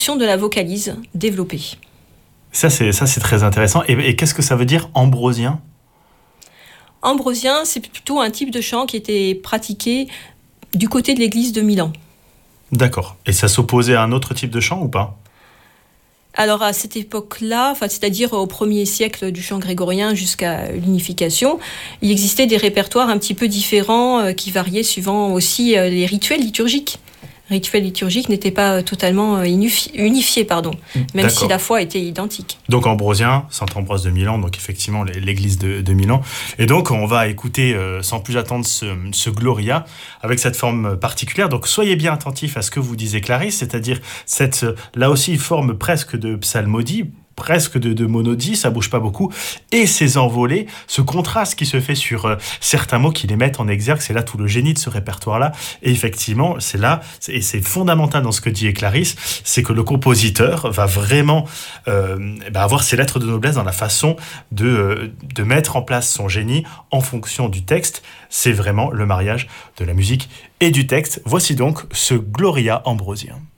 de la vocalise développée. Ça, c'est très intéressant. Et qu'est-ce que ça veut dire ambrosien ? Ambrosien, c'est plutôt un type de chant qui était pratiqué du côté de l'église de Milan. D'accord. Et ça s'opposait à un autre type de chant ou pas ? Alors à cette époque-là, c'est-à-dire au 1er siècle du chant grégorien jusqu'à l'unification, il existait des répertoires un petit peu différents qui variaient suivant aussi les rituels liturgiques. Les rituels liturgiques n'étaient pas totalement unifiés, même si la foi était identique. Donc ambrosien, Saint Ambroise de Milan, donc effectivement l'église de Milan. Et donc on va écouter sans plus attendre ce Gloria avec cette forme particulière. Donc soyez bien attentifs à ce que vous disiez Clarisse, c'est-à-dire cette là aussi forme presque de psalmodie, presque de monodie, ça bouge pas beaucoup, et ces envolées, ce contraste qui se fait sur certains mots qui les mettent en exergue, c'est là tout le génie de ce répertoire-là, et effectivement, c'est là, et c'est fondamental dans ce que dit Clarisse, c'est que le compositeur va vraiment avoir ses lettres de noblesse dans la façon de mettre en place son génie en fonction du texte. C'est vraiment le mariage de la musique et du texte. Voici donc ce Gloria ambrosien.